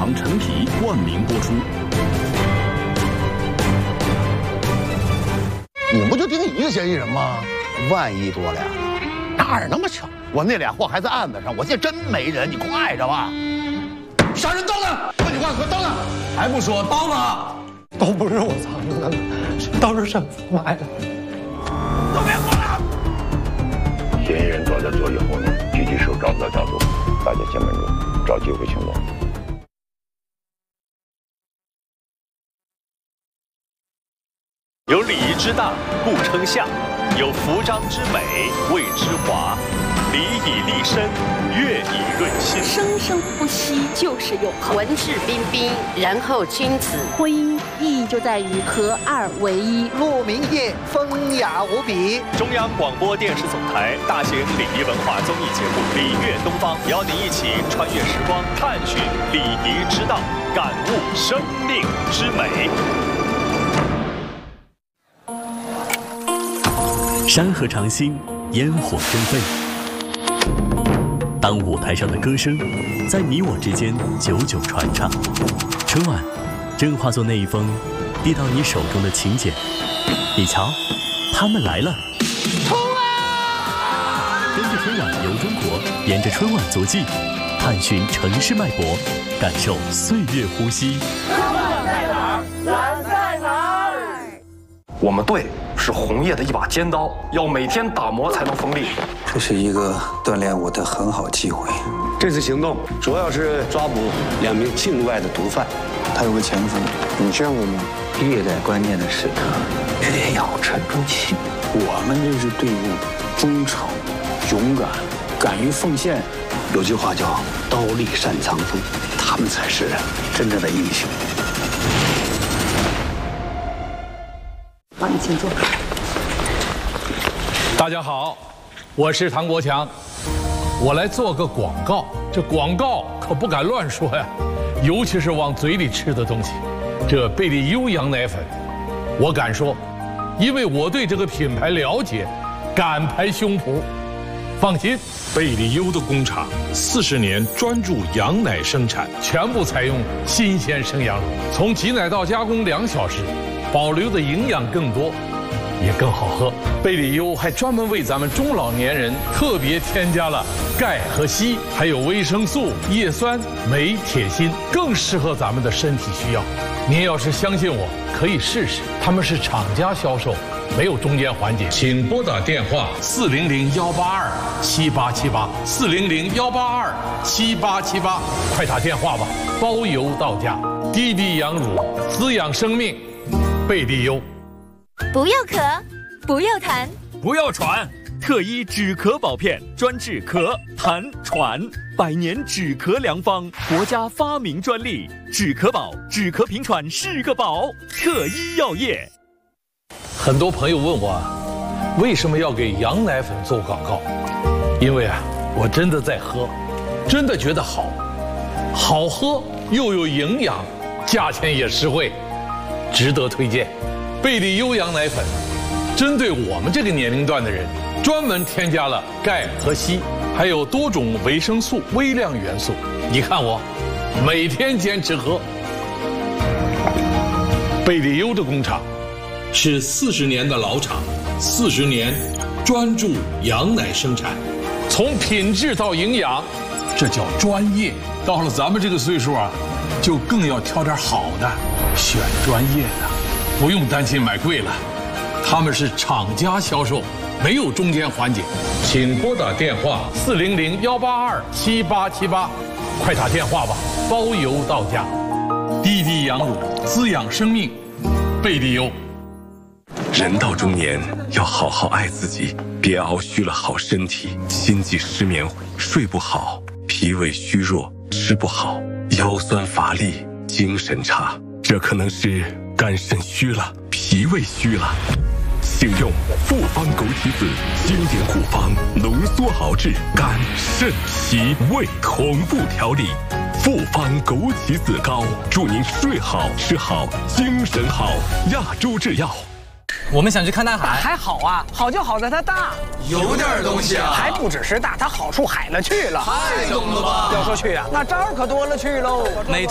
堂陈皮冠名播出。 你们不就盯一个嫌疑人吗？万一多俩呢？哪儿那么巧？我那俩货还在案子上，我现在真没人，你快着吧！杀人刀呢？问你话，可刀呢？还不说刀呢？ 刀不是我藏的，刀是沈福买的。 都别过来！ 嫌疑人躲在座椅后面，狙击手找不到角度，大家先稳住，找机会行动。 有礼仪之大，故称相；有服装之美，谓之华。礼以立身，乐以润心。 生生不息就是永恒。 文质彬彬，然后君子。 婚姻意义就在于合二为一。 鹿鸣夜，风雅无比。 中央广播电视总台大型礼仪文化综艺节目《礼乐东方》，邀您一起穿越时光，探寻礼仪之道，感悟生命之美。 山河长新，烟火生飞。当舞台上的歌声在你我之间久久传唱，春晚正化作那一封递到你手中的请柬。你瞧，他们来了！冲啊！跟着春晚游中国，沿着春晚足迹，探寻城市脉搏，感受岁月呼吸。 春晚在哪儿？咱在哪儿？ 我们队是红叶的一把尖刀，要每天打磨才能锋利。 这是一个锻炼我的很好机会。 这次行动主要是抓捕2名境外的毒贩， 他有个前夫，你见过吗？越在关键的时刻，越要沉住气。我们这支队伍忠诚、勇敢、敢于奉献。 有句话叫“刀立善藏锋”，他们才是真正的英雄。 帮你请坐。 大家好，我是唐国强，我来做个广告。这广告可不敢乱说呀，尤其是往嘴里吃的东西。这贝利优羊奶粉，我敢说，因为我对这个品牌了解，敢拍胸脯。放心，贝利优的工厂40年专注羊奶生产，全部采用新鲜生羊乳，从挤奶到加工2小时，保留的营养更多，也更好喝。贝利优还专门为咱们中老年人特别添加了钙和硒，还有维生素、叶酸、镁、铁、锌，更适合咱们的身体需要。您要是相信我，可以试试。他们是厂家销售，没有中间环节。请拨打电话400-182-7878，400-182-7878，快打电话吧，包邮到家。低低羊乳，滋养生命，贝利优。 不要咳，不要痰， 不要喘，特医止咳宝片专治咳、痰、喘，100年止咳良方，国家发明专利，止咳宝，止咳平喘是个宝，特医药业。 很多朋友问我，为什么要给羊奶粉做广告？因为我真的在喝，真的觉得好，好喝又有营养，价钱也实惠，值得推荐。贝利优羊奶粉，针对我们这个年龄段的人，专门添加了钙和硒，还有多种维生素、微量元素。你看我，每天坚持喝。贝利优的工厂是40年的老厂，40年专注羊奶生产，从品质到营养，这叫专业。到了咱们这个岁数就更要挑点好的，选专业的。不用担心买贵了，他们是厂家销售，没有中间环节。请拨打电话400-182-7878，快打电话吧，包邮到家。低低羊乳，滋养生命，贝利优。 人到中年，要好好爱自己，别熬虚了好身体，心悸失眠，睡不好，脾胃虚弱，吃不好，腰酸乏力，精神差，这可能是肝肾虚了，脾胃虚了。请用复方枸杞子经典护方，浓缩熬制肝肾脾胃同步调理。复方枸杞子膏，祝您睡好吃好精神好。亚洲制药。 我们想去看大海， 还好啊，好就好在它大， 有点东西啊， 还不只是大，它好处海了去了， 太懂了吧？ 要说去那招可多了去喽。 美